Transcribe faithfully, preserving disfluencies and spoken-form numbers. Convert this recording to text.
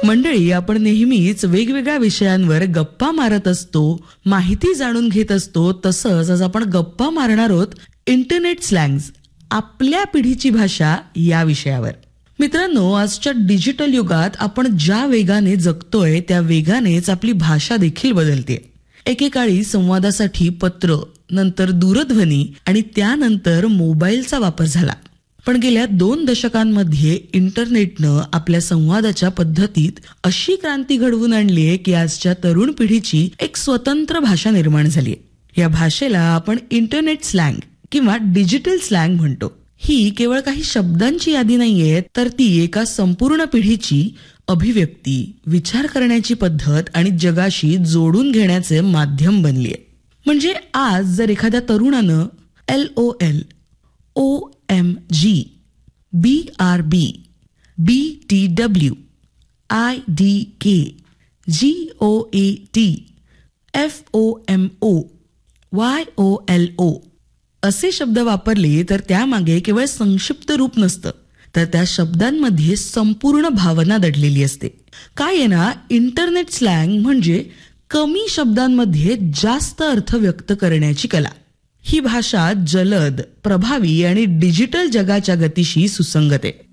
मंडळी, आपण नेहमीच वेगवेगळ्या विषयांवर गप्पा मारत असतो, माहिती जाणून घेत असतो. तसंच आज आपण गप्पा मारणार आहोत इंटरनेट स्लँग्स, आपल्या पिढीची भाषा या विषयावर. मित्रांनो, आजच्या डिजिटल युगात आपण ज्या वेगाने जगतोय त्या वेगानेच आपली भाषा देखील बदलते. एकेकाळी संवादासाठी पत्र, नंतर दूरध्वनी आणि त्यानंतर मोबाईलचा वापर झाला. पण गेल्या दोन दशकांमध्ये इंटरनेटनं आपल्या संवादाच्या पद्धतीत अशी क्रांती घडवून आणली आहे की आजच्या तरुण पिढीची एक स्वतंत्र भाषा निर्माण झाली आहे. या भाषेला आपण इंटरनेट स्लँग किंवा डिजिटल स्लँग म्हणतो. ही केवळ काही शब्दांची यादी नाहीये, तर ती एका संपूर्ण पिढीची अभिव्यक्ती, विचार करण्याची पद्धत आणि जगाशी जोडून घेण्याचे माध्यम बनली आहे. म्हणजे आज जर एखाद्या तरुणानं L O L, O M G, B R B, B T W, I D K, G O A T, F O M O, Y O L O असे शब्द वापरले तर त्यामागे केवळ संक्षिप्त रूप नसतं, तर त्या शब्दांमध्ये संपूर्ण भावना दडलेली असते. काय आहे ना, इंटरनेट स्लँग म्हणजे कमी शब्दांमध्ये जास्त अर्थ व्यक्त करण्याची कला. ही भाषा जलद, प्रभावी आणि डिजिटल जगाच्या गतीशी सुसंगत आहे.